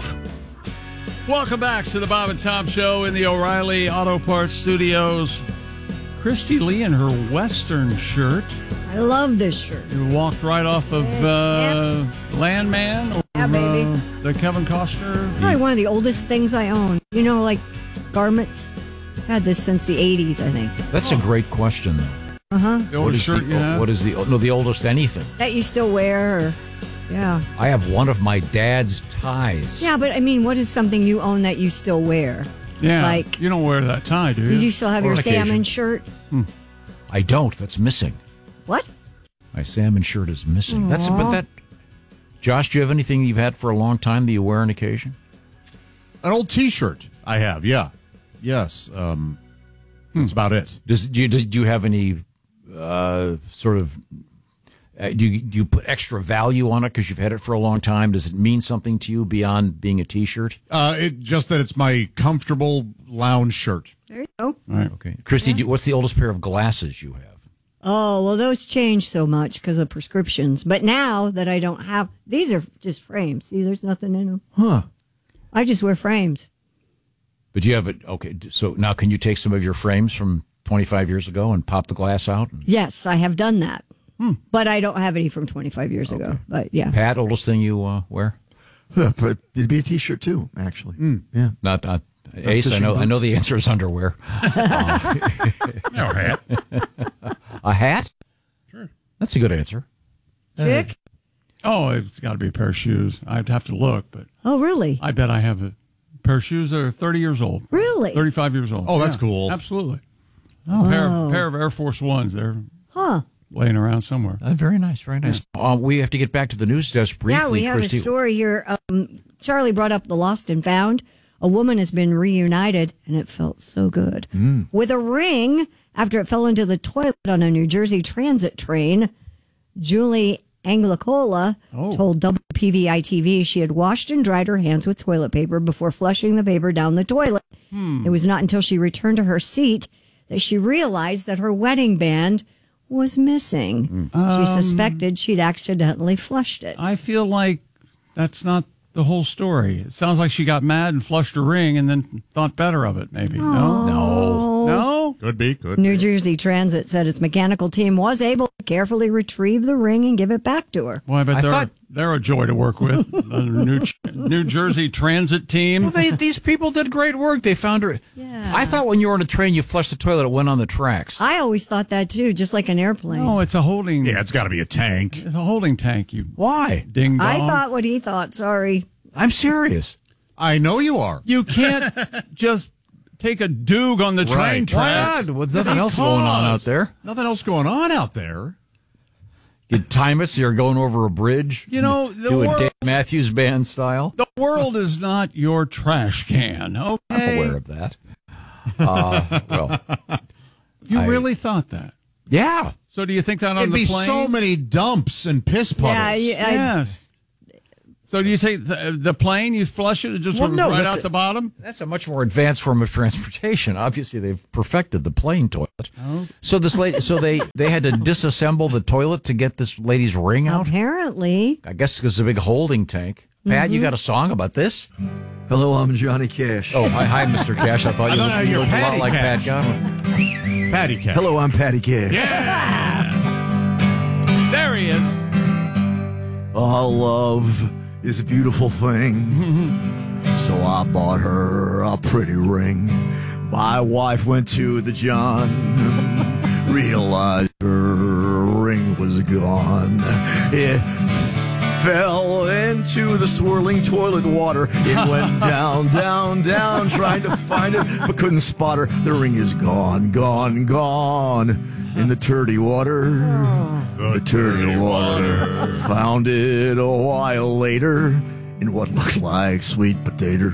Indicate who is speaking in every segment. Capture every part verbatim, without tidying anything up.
Speaker 1: South.
Speaker 2: Welcome back to the Bob and Tom Show in the O'Reilly Auto Parts Studios. Christy Lee in her Western shirt.
Speaker 3: I love this shirt.
Speaker 2: You walked right off of
Speaker 3: Yes,
Speaker 2: uh,
Speaker 3: yes.
Speaker 2: Landman or
Speaker 3: Yeah, baby.
Speaker 2: uh, the Kevin Costner.
Speaker 3: Probably one of the oldest things I own. You know, like garments. Had this since the eighties, I think.
Speaker 4: That's a great question, though.
Speaker 3: Uh huh.
Speaker 2: The
Speaker 4: What
Speaker 2: oldest
Speaker 4: is
Speaker 2: shirt
Speaker 4: the,
Speaker 2: you have?
Speaker 4: what is the no the oldest anything?
Speaker 3: That you still wear, or yeah,
Speaker 4: I have one of my dad's ties.
Speaker 3: yeah. But I mean, what is something you own that you still wear?
Speaker 2: Yeah,
Speaker 3: like-
Speaker 2: you don't wear that tie, do you?
Speaker 3: Do you still have
Speaker 4: On
Speaker 3: your
Speaker 4: occasion.
Speaker 3: salmon shirt?
Speaker 4: I don't. That's missing.
Speaker 3: What?
Speaker 4: My salmon shirt is missing. That's but that. Josh, do you have anything you've had for a long time that you wear on occasion?
Speaker 5: An old T-shirt I have, yeah. Yes. Um, that's about it.
Speaker 4: Does do you, do you have any uh, sort of uh, do you do you put extra value on it because you've had it for a long time? Does it mean something to you beyond being a T-shirt?
Speaker 5: Uh, it just that it's my comfortable lounge shirt.
Speaker 3: There you go.
Speaker 2: Right.
Speaker 4: Okay, Christy, do, what's the oldest pair of glasses you have?
Speaker 3: Oh, well, those changed so much because of prescriptions. But now that I don't have, these are just frames. See, there's nothing in them.
Speaker 4: Huh.
Speaker 3: I just wear frames.
Speaker 4: But you have it. Okay, so now can you take some of your frames from twenty-five years ago and pop the glass out?
Speaker 3: Yes, I have done that. But I don't have any from twenty-five years ago. But yeah.
Speaker 4: Pat, oldest thing you uh, wear?
Speaker 6: But it'd be a T-shirt too, actually. Yeah.
Speaker 4: Not, not Ace. I
Speaker 6: fishing
Speaker 4: know. I know
Speaker 6: boots.
Speaker 4: the answer is underwear.
Speaker 2: No hat.
Speaker 4: A hat?
Speaker 2: Sure.
Speaker 4: That's a good answer.
Speaker 3: Chick?
Speaker 2: Oh, it's got to be a pair of shoes. I'd have to look, but
Speaker 3: Oh, really?
Speaker 2: I bet I have a pair of shoes that are thirty years old.
Speaker 3: Really?
Speaker 2: thirty-five years old.
Speaker 5: Oh, that's
Speaker 2: Yeah,
Speaker 5: cool.
Speaker 2: Absolutely. A pair, pair of Air Force Ones. They're
Speaker 3: Huh.
Speaker 2: laying around somewhere.
Speaker 4: Uh, very nice. Very nice. Uh, we have to get back to the news desk briefly,
Speaker 3: Yeah, we have
Speaker 4: Christy.
Speaker 3: a story here. Um, Charlie brought up the lost and found. A woman has been reunited, and it felt so good.
Speaker 4: Mm.
Speaker 3: With a ring after it fell into the toilet on a New Jersey transit train. Julie Anglicola
Speaker 2: Oh.
Speaker 3: told W P V I T V she had washed and dried her hands with toilet paper before flushing the paper down the toilet.
Speaker 2: Hmm.
Speaker 3: It was not until she returned to her seat that she realized that her wedding band was missing. She suspected she'd accidentally flushed it.
Speaker 2: I feel like that's not the whole story. It sounds like she got mad and flushed her ring and then thought better of it, maybe. No?
Speaker 4: No.
Speaker 2: No?
Speaker 5: Could be, could
Speaker 3: New
Speaker 5: be.
Speaker 3: Jersey Transit said its mechanical team was able to carefully retrieve the ring and give it back to her.
Speaker 2: Well, I bet
Speaker 4: I
Speaker 2: they're,
Speaker 4: thought-
Speaker 2: they're a joy to work with. The New, New Jersey Transit team.
Speaker 4: Well, they, these people did great work. They found her.
Speaker 3: Yeah.
Speaker 4: I thought when you were on a train, you flushed the toilet, it went on the tracks.
Speaker 3: I always thought that too, just like an airplane.
Speaker 2: No, it's a holding.
Speaker 5: Yeah, it's got to be a tank.
Speaker 2: It's a holding tank. You
Speaker 4: Why?
Speaker 2: ding dong.
Speaker 3: I thought what he thought. Sorry.
Speaker 4: I'm serious.
Speaker 5: I know you are.
Speaker 2: You can't just take a doog on the train
Speaker 5: Right.
Speaker 2: tracks.
Speaker 4: Why not? With nothing else going on out
Speaker 2: Because-
Speaker 4: there.
Speaker 5: Nothing else going on out there.
Speaker 4: You time it so you're going over a bridge.
Speaker 2: You know, the
Speaker 4: do
Speaker 2: wor-
Speaker 4: a Dave Matthews Band style.
Speaker 2: The world is not your trash can. Okay,
Speaker 4: I'm aware of that. Uh, well,
Speaker 2: you
Speaker 4: I-
Speaker 2: really thought that.
Speaker 4: yeah.
Speaker 2: So do you think that on
Speaker 5: It'd
Speaker 2: the
Speaker 5: be
Speaker 2: plane?
Speaker 5: so many dumps and piss puddles.
Speaker 3: Yeah, yeah. I-
Speaker 2: Yes. So do you take the, the plane? You flush it, it just
Speaker 4: Well,
Speaker 2: went
Speaker 4: no,
Speaker 2: right
Speaker 4: that's
Speaker 2: out
Speaker 4: a-
Speaker 2: the bottom.
Speaker 4: That's a much more advanced form of transportation. Obviously, they've perfected the plane toilet.
Speaker 2: Oh.
Speaker 4: So this lady, so they they had to disassemble the toilet to get this lady's ring out.
Speaker 3: Apparently.
Speaker 4: I guess because it's a big holding tank. Pat,
Speaker 3: Mm-hmm.
Speaker 4: you got a song about this?
Speaker 6: Hello, I'm Johnny Cash.
Speaker 4: Oh, hi, hi Mister Cash. I thought
Speaker 5: I
Speaker 4: you
Speaker 5: thought
Speaker 4: looked, you
Speaker 5: you're
Speaker 4: looked a lot
Speaker 5: Patty
Speaker 4: like
Speaker 5: Cash.
Speaker 4: Pat Godwin.
Speaker 5: Patty cat.
Speaker 6: Hello, I'm Patty Cash.
Speaker 2: There he is.
Speaker 6: All love is a beautiful thing. So I bought her a pretty ring. My wife went to the John, realized her ring was gone. It fell into the swirling toilet water. It went down, down, down, trying to find it, but couldn't spot her. The ring is gone, gone, gone. In the turdy water, the turdy water. Found it a while later in what looked like sweet potato.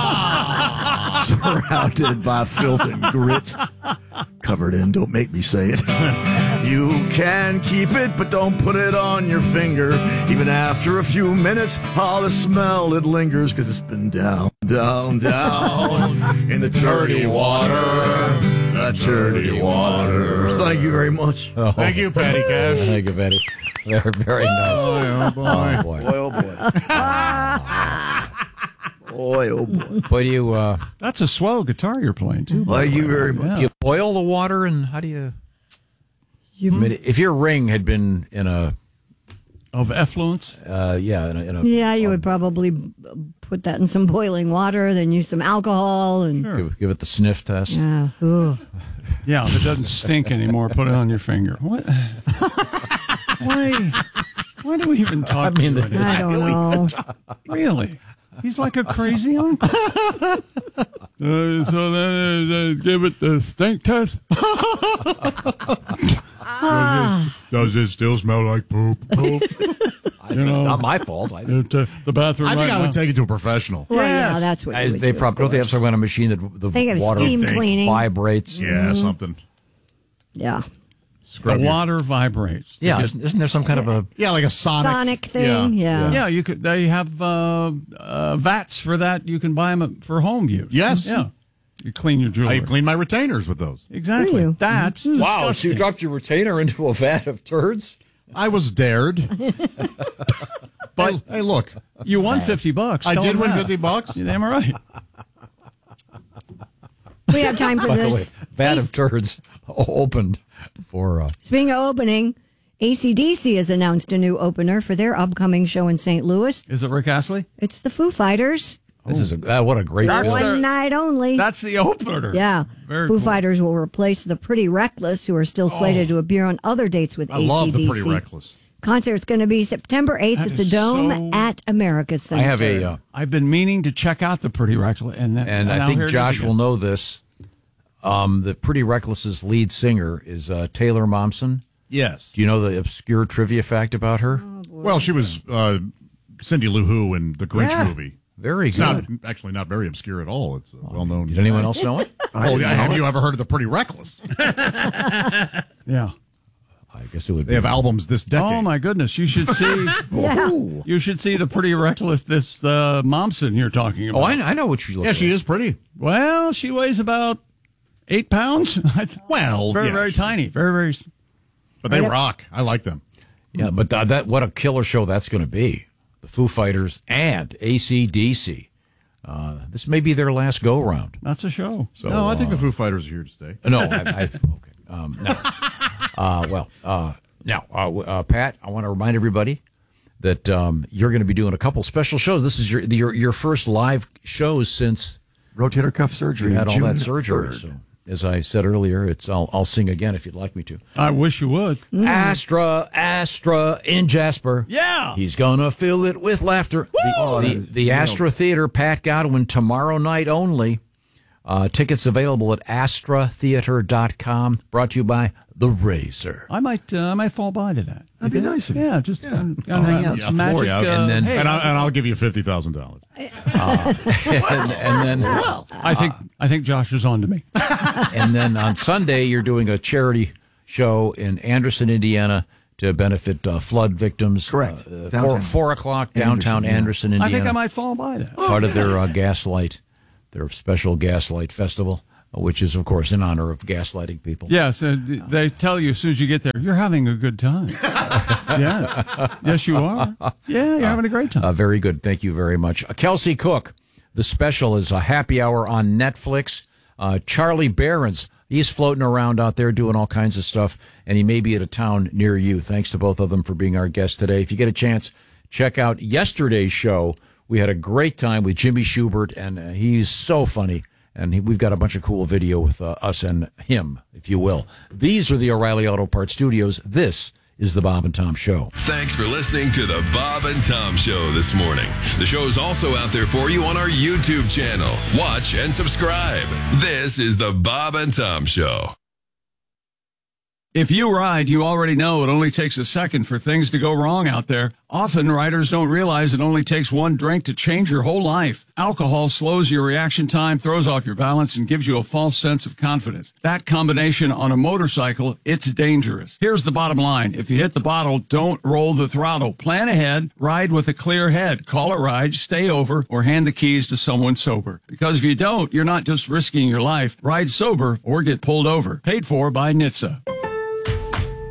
Speaker 6: Surrounded by filth and grit. Covered in, don't make me say it. You can keep it, but don't put it on your finger. Even after a few minutes, all the smell, it lingers, because it's been down, down, down in the dirty water. The dirty water. Thank you very much.
Speaker 4: Oh,
Speaker 5: Thank you, Patty Cash.
Speaker 4: thank you, Betty. Very, very nice.
Speaker 5: Oh, boy.
Speaker 4: Oh, boy.
Speaker 6: Boy, oh boy. boy, oh boy.
Speaker 4: Boy, do you uh,
Speaker 2: That's a swell guitar you're playing, too. by
Speaker 6: Thank
Speaker 2: the
Speaker 6: you
Speaker 2: way.
Speaker 6: very much.
Speaker 2: Yeah.
Speaker 4: do you boil the water and how do you? I mean, if your ring had been in a,
Speaker 2: Of effluence?
Speaker 4: uh, yeah, in a, in a
Speaker 3: Yeah, you would probably put that in some boiling water, then use some alcohol, and
Speaker 2: Sure.
Speaker 4: give, give it the sniff test.
Speaker 3: yeah, ooh.
Speaker 2: Yeah, if it doesn't stink anymore, put it on your finger. What? Why? Why do we even talk
Speaker 4: I mean,
Speaker 2: to
Speaker 4: the-
Speaker 2: you?
Speaker 3: I don't know.
Speaker 2: Really? He's like a crazy uncle. uh, so then uh, uh, give it the stink test.
Speaker 5: Does it still smell like poop?
Speaker 2: Poop. You know,
Speaker 4: Not my fault. I,
Speaker 2: uh, to the bathroom.
Speaker 5: I think
Speaker 2: right
Speaker 5: I would
Speaker 2: now.
Speaker 5: take it to a professional.
Speaker 3: Well,
Speaker 2: Yes.
Speaker 3: yeah, that's what you
Speaker 4: as
Speaker 3: would
Speaker 4: they
Speaker 3: do,
Speaker 4: probably
Speaker 3: of
Speaker 4: don't they have
Speaker 3: course.
Speaker 4: some kind of machine that the
Speaker 3: They have
Speaker 4: water
Speaker 3: steam cleaning.
Speaker 4: vibrates?
Speaker 5: Yeah, something.
Speaker 3: Yeah.
Speaker 2: The
Speaker 5: Scrub your-
Speaker 2: water vibrates.
Speaker 4: Yeah,
Speaker 2: Just-
Speaker 4: isn't, isn't there some kind of a?
Speaker 5: Yeah, like a sonic.
Speaker 3: Sonic thing, yeah.
Speaker 2: yeah. You could. They have uh, uh, vats for that. You can buy them for home use.
Speaker 5: Yes.
Speaker 2: Yeah. You clean your jewelry.
Speaker 5: I clean my retainers with those.
Speaker 2: Exactly.
Speaker 3: Do you?
Speaker 2: That's disgusting.
Speaker 4: your retainer into a vat of turds?
Speaker 5: I was dared. But hey, hey, look,
Speaker 2: You won fifty bucks.
Speaker 5: I
Speaker 2: Tell
Speaker 5: did
Speaker 2: them
Speaker 5: win
Speaker 2: that.
Speaker 5: fifty bucks.
Speaker 2: You're damn right.
Speaker 3: We have time for
Speaker 4: By the way,
Speaker 3: this.
Speaker 4: vat of turds opened for. Uh,
Speaker 3: Speaking of opening, A C D C has announced a new opener for their upcoming show in Saint Louis.
Speaker 2: Is it Rick Astley?
Speaker 3: It's the Foo Fighters.
Speaker 4: this is a uh, what a great.
Speaker 2: That's
Speaker 4: bill.
Speaker 3: One
Speaker 2: their-
Speaker 3: night only.
Speaker 2: That's the opener.
Speaker 3: Yeah.
Speaker 2: Very
Speaker 3: Foo
Speaker 2: cool.
Speaker 3: Fighters will replace the Pretty Reckless, who are still slated to appear on other dates with
Speaker 5: I
Speaker 3: A C D C.
Speaker 5: love the Pretty Reckless.
Speaker 3: Concert's going to be September eighth
Speaker 2: That
Speaker 3: at the
Speaker 2: is
Speaker 3: Dome
Speaker 2: so-
Speaker 3: at America
Speaker 4: I
Speaker 3: Center.
Speaker 4: have a. Uh,
Speaker 2: I've been meaning to check out the Pretty Reckless, and, that,
Speaker 4: and
Speaker 2: now
Speaker 4: I think
Speaker 2: here it is
Speaker 4: Josh
Speaker 2: again.
Speaker 4: will know this. Um, the Pretty Reckless's lead singer is uh, Taylor Momsen.
Speaker 5: Yes.
Speaker 4: Do you know the obscure trivia fact about her?
Speaker 5: Well, she was uh, Cindy Lou Who in the Grinch
Speaker 4: Yeah.
Speaker 5: movie.
Speaker 4: Very
Speaker 5: It's not
Speaker 4: good.
Speaker 5: actually not very obscure at all. It's a well-known.
Speaker 4: Did anyone else know it?
Speaker 5: Oh, yeah. Have you ever heard of the Pretty Reckless?
Speaker 2: Yeah.
Speaker 4: I guess it would
Speaker 5: They
Speaker 4: be.
Speaker 5: have albums this decade.
Speaker 2: Oh my goodness! You should see. You should see the Pretty Reckless. This uh, Momsen you're talking about.
Speaker 4: Oh, I, I know what she looks
Speaker 5: Yeah,
Speaker 4: like.
Speaker 5: she is pretty.
Speaker 2: Well, she weighs about eight pounds.
Speaker 5: Well,
Speaker 2: very
Speaker 5: yeah,
Speaker 2: very
Speaker 5: she-
Speaker 2: tiny. Very very.
Speaker 5: But they rock. I like them.
Speaker 4: Yeah, but th- that what a killer show that's going to be. The Foo Fighters and A C D C. Uh, this may be their last go round.
Speaker 2: That's a show.
Speaker 4: So
Speaker 5: No, I think
Speaker 4: uh,
Speaker 5: the Foo Fighters are here to stay.
Speaker 4: no. I, I, okay. Um, no. Uh, well, uh, now, uh, w- uh, Pat, I want to remind everybody that um, you're going to be doing a couple special shows. This is your your your first live shows since
Speaker 1: Rotator cuff surgery.
Speaker 4: you had all
Speaker 1: June
Speaker 4: that surgery.
Speaker 1: third.
Speaker 4: So, as I said earlier, it's I'll I'll sing again if you'd like me to.
Speaker 2: I wish you would.
Speaker 4: Astra, Astra in Jasper.
Speaker 2: Yeah.
Speaker 4: He's gonna fill it with laughter. The,
Speaker 1: Oh,
Speaker 4: the,
Speaker 1: that is
Speaker 4: the Astra Theater, Pat Godwin, tomorrow night only. Uh, tickets available at astra theater dot com. Brought to you by The Razor.
Speaker 2: I might. Uh, I might fall by to that.
Speaker 1: That'd be nice of you.
Speaker 2: Yeah, just
Speaker 1: Yeah.
Speaker 2: kind of,
Speaker 1: I'll hang out.
Speaker 2: some
Speaker 5: Yeah,
Speaker 2: magic.
Speaker 5: for you.
Speaker 2: Uh,
Speaker 4: And then-
Speaker 2: hey,
Speaker 5: And, I, and I'll give you fifty thousand dollars.
Speaker 4: and, and then
Speaker 2: I think I think Josh is on to me.
Speaker 4: and then on Sunday you're doing a charity show in Anderson, Indiana, to benefit uh, flood victims.
Speaker 1: Correct.
Speaker 4: Uh, four,
Speaker 1: Downtown.
Speaker 4: four o'clock downtown
Speaker 1: Anderson,
Speaker 4: Anderson,
Speaker 1: yeah.
Speaker 2: I
Speaker 4: Indiana.
Speaker 2: think I might fall by that.
Speaker 4: Part of their uh, Gaslight, their special Gaslight Festival, which is, of course, in honor of gaslighting people.
Speaker 2: Yes, uh, they tell you as soon as you get there, you're having a good time. yes, yes, you are. Yeah, you're having a great time.
Speaker 4: Uh, very good. Thank you very much. Uh, Kelsey Cook, the special is a happy hour on Netflix. Uh, Charlie Barron's, he's floating around out there doing all kinds of stuff, and he may be at a town near you. Thanks to both of them for being our guests today. If you get a chance, check out yesterday's show. We had a great time with Jimmy Schubert, and uh, he's so funny. And he, we've got a bunch of cool video with uh, us and him, if you will. These are the O'Reilly Auto Parts Studios. This is the Bob and Tom Show.
Speaker 7: Thanks for listening to the Bob and Tom Show this morning. The show is also out there for you on our YouTube channel. Watch and subscribe. This is the Bob and Tom Show.
Speaker 2: If you ride, you already know it only takes a second for things to go wrong out there. Often riders don't realize it only takes one drink to change your whole life. Alcohol slows your reaction time, throws off your balance, and gives you a false sense of confidence. That combination on a motorcycle, it's dangerous. Here's the bottom line. If you hit the bottle, don't roll the throttle. Plan ahead, ride with a clear head. Call a ride, stay over, or hand the keys to someone sober. Because if you don't, you're not just risking your life. Ride sober or get pulled over. Paid for by N H T S A.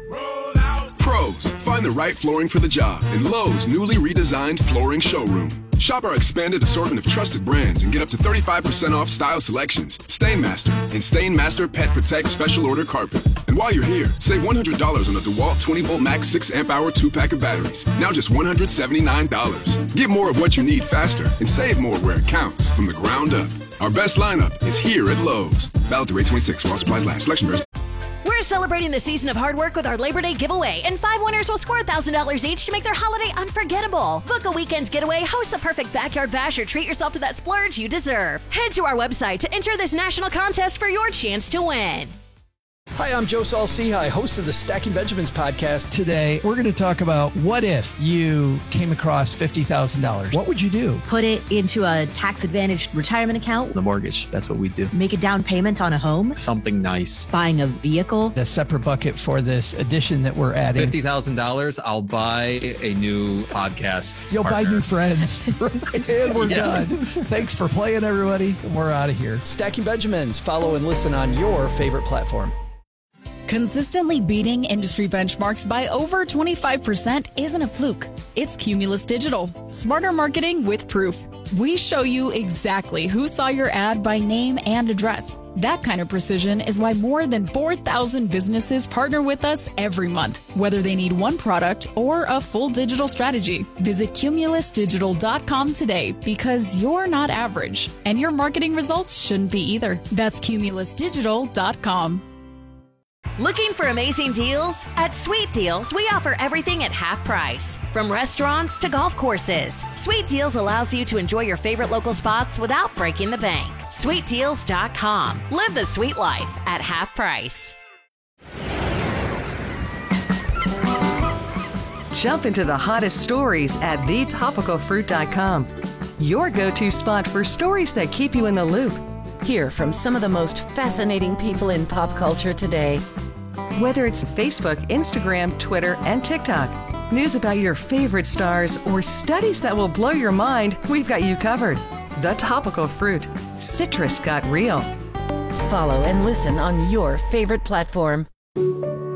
Speaker 8: Pros, find the right flooring for the job in Lowe's newly redesigned flooring showroom.
Speaker 1: Shop our expanded assortment of trusted brands and get up to thirty-five percent off style selections, Stainmaster, and Stainmaster Pet Protect Special Order Carpet. And while you're here, save one hundred dollars on the DeWalt twenty volt Max six amp hour two pack of batteries. Now just one hundred seventy-nine dollars. Get more of what you need faster and save more where it counts from the ground up. Our best lineup is here at Lowe's. Valid through eight twenty-six while supplies last. Selection varies.
Speaker 8: We're celebrating the season of hard work with our Labor Day giveaway, and five winners will score one thousand dollars each to make their holiday unforgettable. Book a weekend getaway, host the perfect backyard bash, or treat yourself to that splurge you deserve. Head to our website to enter this national contest for your chance to win.
Speaker 9: Hi, I'm Joe Saul-Sehy, host of the Stacking Benjamins podcast.
Speaker 10: Today, we're going to talk about what if you came across fifty thousand dollars? What would you do?
Speaker 11: Put it into a tax-advantaged retirement account.
Speaker 10: The mortgage, that's what we do.
Speaker 11: Make a down payment on a home.
Speaker 10: Something nice.
Speaker 11: Buying a vehicle.
Speaker 10: A separate bucket for this addition that we're adding.
Speaker 12: fifty thousand dollars, I'll buy a new podcast
Speaker 10: You'll
Speaker 12: partner.
Speaker 10: buy new friends. And we're yeah. done. Thanks for playing, everybody. We're out of here.
Speaker 9: Stacking Benjamins. Follow and listen on your favorite platform.
Speaker 13: Consistently beating industry benchmarks by over twenty-five percent isn't a fluke. It's Cumulus Digital. Smarter marketing with proof. We show you exactly who saw your ad by name and address. That kind of precision is why more than four thousand businesses partner with us every month, whether they need one product or a full digital strategy. Visit cumulus digital dot com today, because you're not average, and your marketing results shouldn't be either. That's cumulus digital dot com.
Speaker 8: Looking for amazing deals? At Sweet Deals, we offer everything at half price. From restaurants to golf courses, Sweet Deals allows you to enjoy your favorite local spots without breaking the bank. sweet deals dot com. Live the sweet life at half price.
Speaker 14: Jump into the hottest stories at the topical fruit dot com. Your go-to spot for stories that keep you in the loop.
Speaker 15: Hear from some of the most fascinating people in pop culture today.
Speaker 14: Whether it's Facebook, Instagram, Twitter, and TikTok, news about your favorite stars, or studies that will blow your mind, we've got you covered. The Topical Fruit. Citrus got real.
Speaker 15: Follow and listen on your favorite platform.